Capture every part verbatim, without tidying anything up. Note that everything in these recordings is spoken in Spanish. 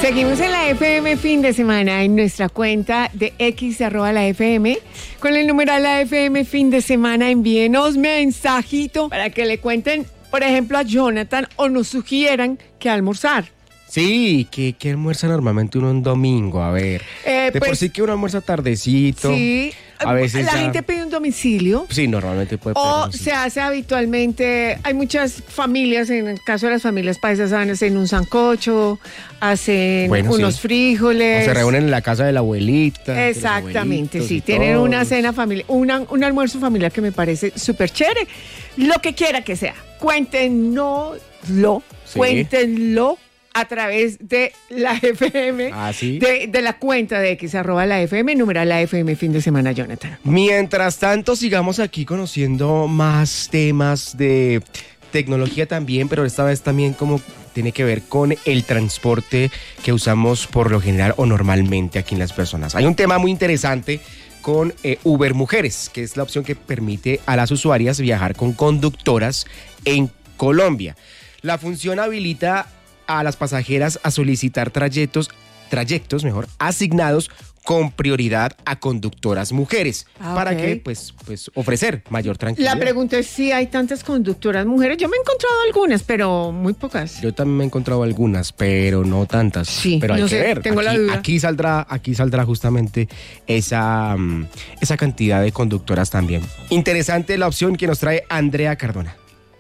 Seguimos en la F M fin de semana en nuestra cuenta de X arroba la F M con el numeral la F M fin de semana. Envíenos mensajito para que le cuenten, por ejemplo, a Jonathan o nos sugieran qué almorzar. Sí, ¿qué, qué almuerza normalmente uno un domingo? A ver, Eh, de pues, por sí que uno almuerza tardecito. Sí, A veces la ya- gente pide un domicilio. Sí, normalmente puede O pedir, sí. se hace habitualmente, hay muchas familias, en el caso de las familias paisas, hacen un sancocho, hacen Bueno, unos sí. frijoles. O se reúnen en la casa de la abuelita. de los Exactamente, abuelitos sí, y tienen todos. una cena familiar, una, un almuerzo familiar que me parece súper chévere. Lo que quiera que sea, cuéntenoslo, Sí. cuéntenlo a través de la F M, Ah, ¿sí? de, de la cuenta de X, arroba la F M, numeral la F M fin de semana, Jonathan. Mientras tanto, sigamos aquí conociendo más temas de tecnología también, pero esta vez también como tiene que ver con el transporte que usamos por lo general o normalmente aquí en las personas. Hay un tema muy interesante con eh, Uber Mujeres, que es la opción que permite a las usuarias viajar con conductoras en Colombia. La función habilita a las pasajeras a solicitar trayectos, trayectos mejor, asignados con prioridad a conductoras mujeres, Ah, para ok. que pues, pues ofrecer mayor tranquilidad. La pregunta es si hay tantas conductoras mujeres. Yo me he encontrado algunas, pero muy pocas. Yo también me he encontrado algunas, pero no tantas. Sí, pero hay no que sé, ver. tengo la aquí, duda. aquí saldrá, aquí saldrá justamente esa, mm, esa cantidad de conductoras también. Interesante la opción que nos trae Andrea Cardona.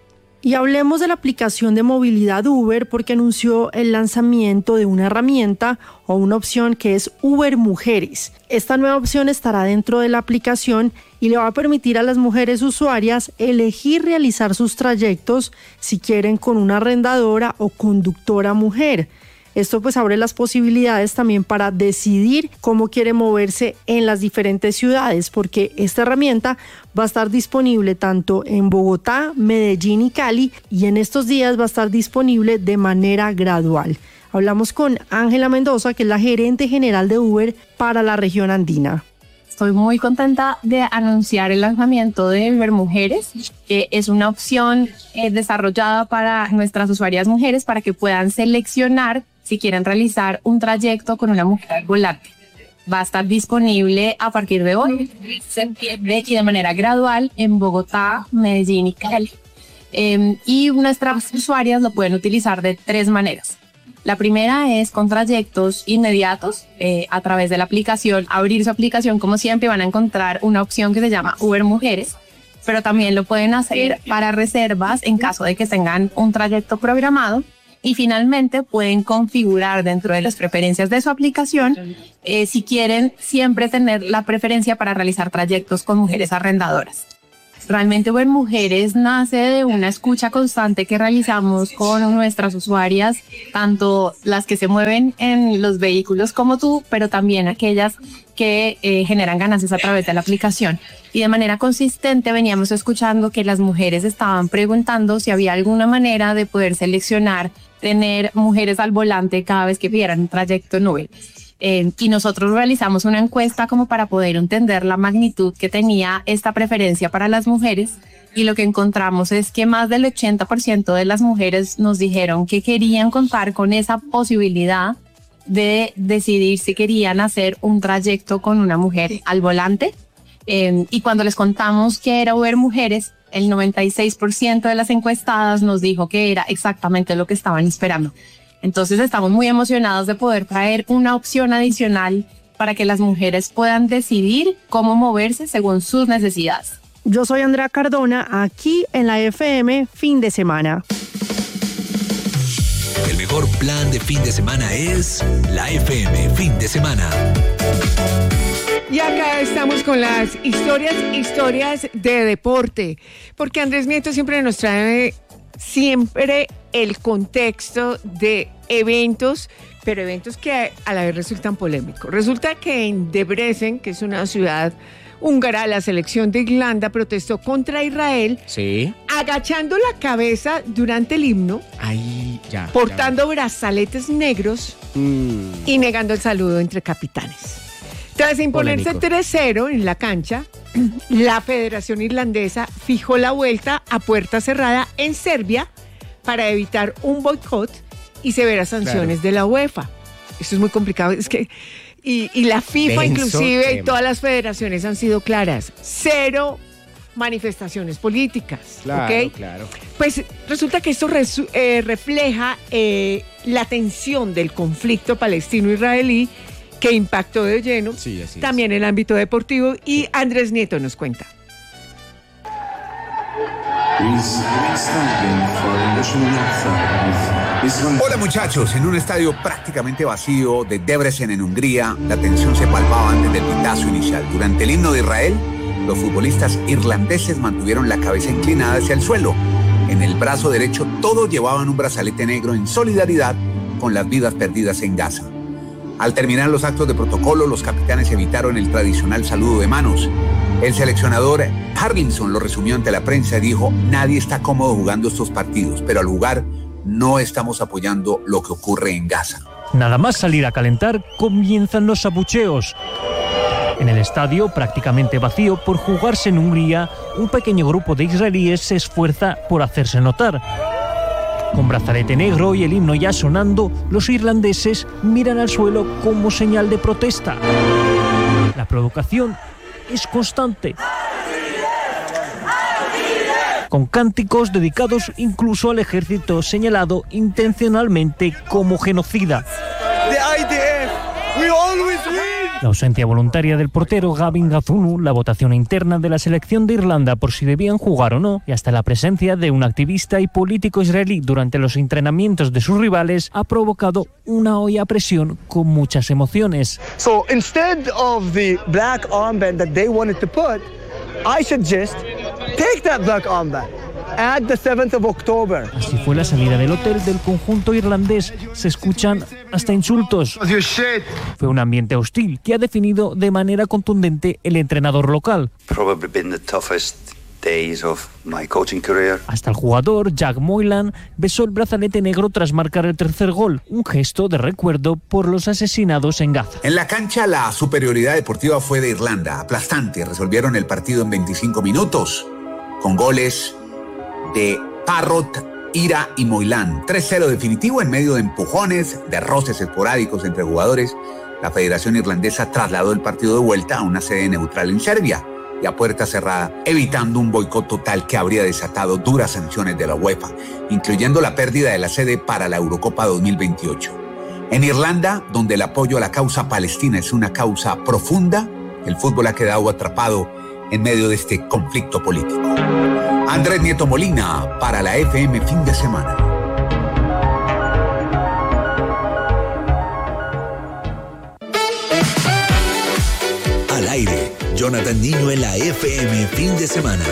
Y hablemos de la aplicación de movilidad Uber porque anunció el lanzamiento de una herramienta o una opción que es Uber Mujeres. Esta nueva opción estará dentro de la aplicación y le va a permitir a las mujeres usuarias elegir realizar sus trayectos si quieren con una arrendadora o conductora mujer. Esto pues abre las posibilidades también para decidir cómo quiere moverse en las diferentes ciudades, porque esta herramienta va a estar disponible tanto en Bogotá, Medellín y Cali, y en estos días va a estar disponible de manera gradual. Hablamos con Ángela Mendoza, que es la gerente general de Uber para la región andina. Estoy muy contenta de anunciar el lanzamiento de Uber Mujeres, que es una opción eh, desarrollada para nuestras usuarias mujeres para que puedan seleccionar si quieren realizar un trayecto con una mujer al volante. Va a estar disponible a partir de hoy, septiembre, y de manera gradual en Bogotá, Medellín y Cali. Eh, y nuestras usuarias lo pueden utilizar de tres maneras. La primera es con trayectos inmediatos eh, a través de la aplicación. Abrir su aplicación, como siempre, van a encontrar una opción que se llama Uber Mujeres, pero también lo pueden hacer para reservas en caso de que tengan un trayecto programado. Y finalmente pueden configurar dentro de las preferencias de su aplicación eh, si quieren siempre tener la preferencia para realizar trayectos con mujeres arrendadoras. Realmente Uber Mujeres nace de una escucha constante que realizamos con nuestras usuarias, tanto las que se mueven en los vehículos como tú, pero también aquellas que eh, generan ganancias a través de la aplicación. Y de manera consistente veníamos escuchando que las mujeres estaban preguntando si había alguna manera de poder seleccionar tener mujeres al volante cada vez que pidieran un trayecto en Uber. Eh, y nosotros realizamos una encuesta como para poder entender la magnitud que tenía esta preferencia para las mujeres, y lo que encontramos es que más del ochenta por ciento de las mujeres nos dijeron que querían contar con esa posibilidad de decidir si querían hacer un trayecto con una mujer al volante. Eh, y cuando les contamos que era Uber Mujeres, el noventa y seis por ciento de las encuestadas nos dijo que era exactamente lo que estaban esperando. Entonces estamos muy emocionados de poder traer una opción adicional para que las mujeres puedan decidir cómo moverse según sus necesidades. Yo soy Andrea Cardona, aquí en la F M fin de semana. El mejor plan de fin de semana es la F M fin de semana. Y acá estamos con las historias, historias de deporte, porque Andrés Nieto siempre nos trae siempre el contexto de eventos, pero eventos que a la vez resultan polémicos. Resulta que en Debrecen, que es una ciudad húngara, la selección de Irlanda protestó contra Israel, Sí. agachando la cabeza durante el himno, Ahí ya. portando brazaletes negros ya. Mm. y negando el saludo entre capitanes. Tras imponerse Polémico. tres cero en la cancha, la Federación Irlandesa fijó la vuelta a puerta cerrada en Serbia para evitar un boicot y severas sanciones Claro. de la UEFA. esto es muy complicado, es que, y, y la FIFA Denso inclusive tema. y todas las federaciones han sido claras, cero manifestaciones políticas, Claro, ¿ok? claro. Pues resulta que esto resu- eh, refleja eh, la tensión del conflicto palestino-israelí que impactó de lleno Sí, así es. también el ámbito deportivo y Andrés Nieto nos cuenta. Hola muchachos, en un estadio prácticamente vacío de Debrecen en Hungría, la tensión se palpaba antes del pitazo inicial. Durante el himno de Israel, los futbolistas irlandeses mantuvieron la cabeza inclinada hacia el suelo. En el brazo derecho todos llevaban un brazalete negro en solidaridad con las vidas perdidas en Gaza. Al terminar los actos de protocolo, los capitanes evitaron el tradicional saludo de manos. El seleccionador Harlinson lo resumió ante la prensa y dijo: nadie está cómodo jugando estos partidos, pero al jugar no estamos apoyando lo que ocurre en Gaza. Nada más salir a calentar, comienzan los abucheos. En el estadio, prácticamente vacío por jugarse en Hungría, un pequeño grupo de israelíes se esfuerza por hacerse notar. Con brazalete negro y el himno ya sonando, los irlandeses miran al suelo como señal de protesta. La provocación es constante, con cánticos dedicados incluso al ejército señalado intencionalmente como genocida. La ausencia voluntaria del portero Gavin Gazunu, la votación interna de la selección de Irlanda por si debían jugar o no, y hasta la presencia de un activista y político israelí durante los entrenamientos de sus rivales ha provocado una olla a presión con muchas emociones. So instead of the black armband that they wanted to put, I suggest take that black armband. Add the seventh of October. Así fue la salida del hotel del conjunto irlandés. Se escuchan hasta insultos. Fue un ambiente hostil que ha definido de manera contundente el entrenador local. Probably been the toughest days of my coaching career. Hasta el jugador Jack Moylan besó el brazalete negro tras marcar el tercer gol, un gesto de recuerdo por los asesinados en Gaza. En la cancha la superioridad deportiva fue de Irlanda, aplastante. Resolvieron el partido en veinticinco minutos con goles de Parrott, Ira y Moylan. tres cero definitivo en medio de empujones, de roces esporádicos entre jugadores. La Federación Irlandesa trasladó el partido de vuelta a una sede neutral en Serbia y a puerta cerrada, evitando un boicot total que habría desatado duras sanciones de la UEFA, incluyendo la pérdida de la sede para la Eurocopa dos mil veintiocho. En Irlanda, donde el apoyo a la causa palestina es una causa profunda, el fútbol ha quedado atrapado en medio de este conflicto político. Andrés Nieto Molina para la F M Fin de Semana. Al aire, Jonathan Niño en la F M Fin de Semana.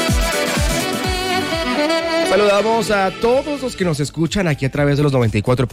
Saludamos a todos los que nos escuchan aquí a través de los noventa y cuatro